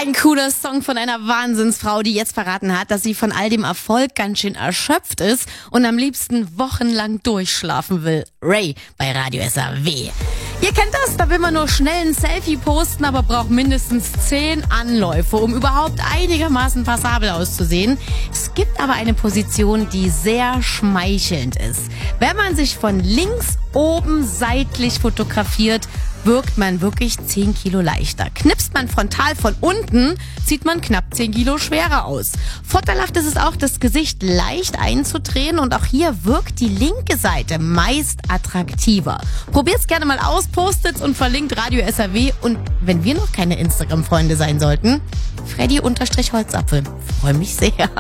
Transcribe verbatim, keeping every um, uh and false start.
Ein cooler Song von einer Wahnsinnsfrau, die jetzt verraten hat, dass sie von all dem Erfolg ganz schön erschöpft ist und am liebsten wochenlang durchschlafen will. Ray bei Radio S A W. Ihr kennt das, da will man nur schnell ein Selfie posten, aber braucht mindestens zehn Anläufe, um überhaupt einigermaßen passabel auszusehen. Es gibt aber eine Position, die sehr schmeichelnd ist. Wenn man sich von links oben seitlich fotografiert, wirkt man wirklich zehn Kilo leichter. Knipst man frontal von unten, sieht man knapp zehn Kilo schwerer aus. Vorteilhaft ist es auch, das Gesicht leicht einzudrehen und auch hier wirkt die linke Seite meist attraktiver. Probiert's gerne mal aus, postet's und verlinkt Radio S A W. Und wenn wir noch keine Instagram-Freunde sein sollten, Freddy-Holzapfel. Freue mich sehr.